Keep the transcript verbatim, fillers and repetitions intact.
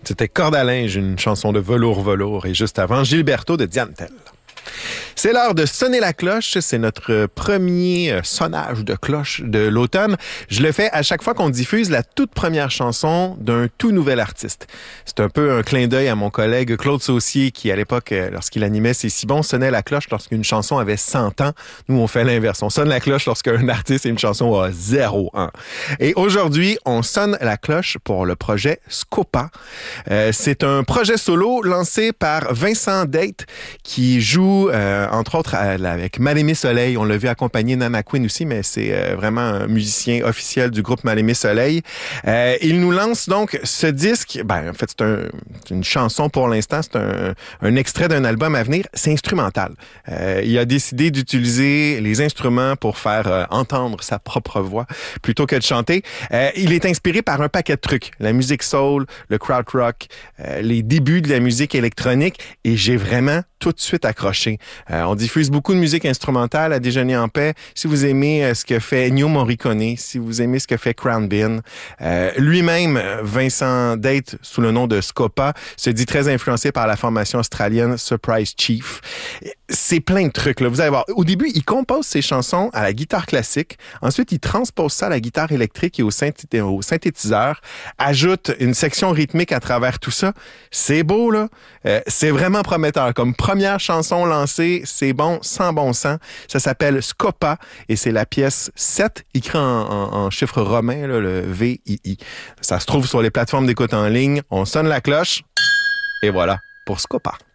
C'était Corde à linge, une chanson de Velours Velours, et juste avant, Gilberto de Diane Tell. C'est l'heure de sonner la cloche. C'est notre premier sonnage de cloche de l'automne. Je le fais à chaque fois qu'on diffuse la toute première chanson d'un tout nouvel artiste. C'est un peu un clin d'œil à mon collègue Claude Saucier qui, à l'époque, lorsqu'il animait C'est si bon, sonnait la cloche lorsqu'une chanson avait cent ans. Nous, on fait l'inverse. On sonne la cloche lorsqu'un artiste et une chanson a zéro ans. Et aujourd'hui, on sonne la cloche pour le projet Scopa. Euh, c'est un projet solo lancé par Vincent Date qui joue euh, entre autres avec Mal-Aimé Soleil. On l'a vu accompagner Nana Queen aussi, mais c'est euh, vraiment un musicien officiel du groupe Mal-Aimé Soleil. Euh, il nous lance donc ce disque. Ben, en fait, c'est, un, c'est une chanson pour l'instant. C'est un, un extrait d'un album à venir. C'est instrumental. Euh, il a décidé d'utiliser les instruments pour faire euh, entendre sa propre voix plutôt que de chanter. Euh, il est inspiré par un paquet de trucs. La musique soul, le krautrock, euh, les débuts de la musique électronique. Et j'ai vraiment tout de suite accroché. Euh, on diffuse beaucoup de musique instrumentale à Déjeuner en paix. Si vous aimez euh, ce que fait Ennio Morricone, si vous aimez ce que fait Crown Bean, euh, lui-même, Vincent Date, sous le nom de Scopa, se dit très influencé par la formation australienne Surprise Chief. C'est plein de trucs, là. Vous allez voir. Au début, il compose ses chansons à la guitare classique. Ensuite, il transpose ça à la guitare électrique et au, synthé- au synthétiseur. Ajoute une section rythmique à travers tout ça. C'est beau, là. Euh, c'est vraiment prometteur. Comme première chanson lancée, c'est bon, sans bon sens. Ça s'appelle Scopa et c'est la pièce sept, écrit en, en, en chiffre romain, là, le V I I. Ça se trouve sur les plateformes d'écoute en ligne. On sonne la cloche et voilà pour Scopa.